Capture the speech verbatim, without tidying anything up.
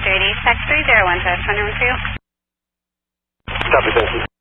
Security, Tech three zero one, so twenty-one for you. Copy, thank you.